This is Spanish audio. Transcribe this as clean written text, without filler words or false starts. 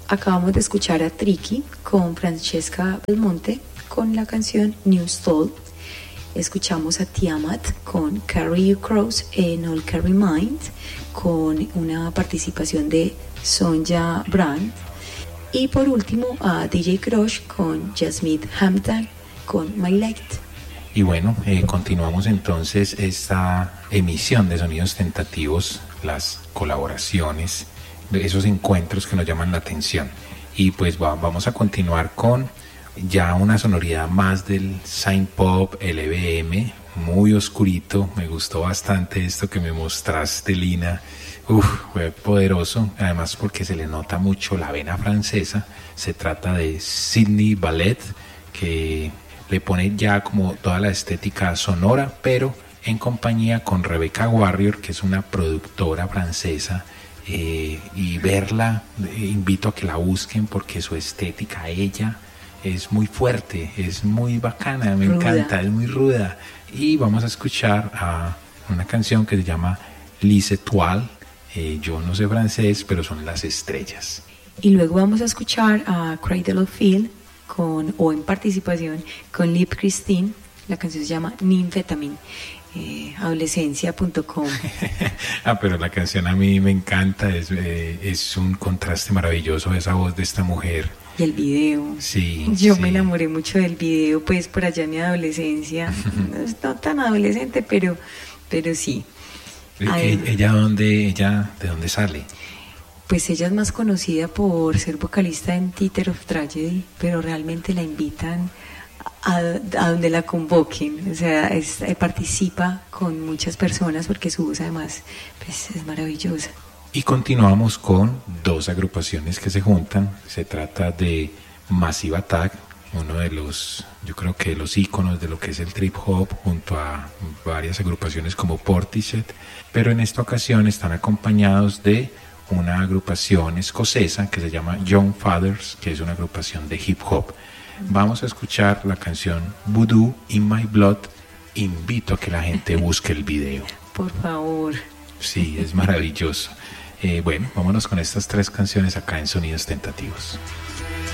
Acabamos de escuchar a Tricky con Francesca Belmonte con la canción New Soul. Escuchamos a Tiamat con Carry You Cross en All Carry Mind con una participación de Sonja Brand. Y por último a DJ Crush con Jasmine Hampton con My Light. Y bueno, continuamos entonces esta emisión de Sonidos Tentativos, las colaboraciones, esos encuentros que nos llaman la atención. Y pues vamos a continuar con ya una sonoridad más del synth pop, LBM, muy oscurito. Me gustó bastante esto que me mostraste, Lina. Fue poderoso, además porque se le nota mucho la vena francesa. Se trata de Sydney Ballet, que le pone ya como toda la estética sonora, pero en compañía con Rebecca Warrior, que es una productora francesa. Y verla, invito a que la busquen porque su estética, ella es muy fuerte, es muy bacana, me encanta, es muy ruda. Y vamos a escuchar a una canción que se llama Les Étoiles. Yo no sé francés, pero son las estrellas. Y luego vamos a escuchar a Cradle of Filth en participación con Lip Christine. La canción se llama Ninfetamin. Adolescencia.com. Pero la canción a mí me encanta, es un contraste maravilloso esa voz de esta mujer. Y el video. Sí. Yo me enamoré mucho del video, pues por allá en mi adolescencia. No tan adolescente, pero sí. ¿Ella de dónde sale? Pues ella es más conocida por ser vocalista en Theater of Tragedy, pero realmente la invitan a donde la convoquen, o sea, participa con muchas personas porque su voz además pues, es maravillosa. Y continuamos con dos agrupaciones que se juntan. Se trata de Massive Attack, uno de los, yo creo que de los íconos de lo que es el trip hop, junto a varias agrupaciones como Portishead, pero en esta ocasión están acompañados de una agrupación escocesa que se llama Young Fathers, que es una agrupación de hip hop. Vamos a escuchar la canción Voodoo in My Blood. Invito a que la gente busque el video. Por favor. Sí, es maravilloso. Bueno, vámonos con estas tres canciones acá en Sonidos Tentativos.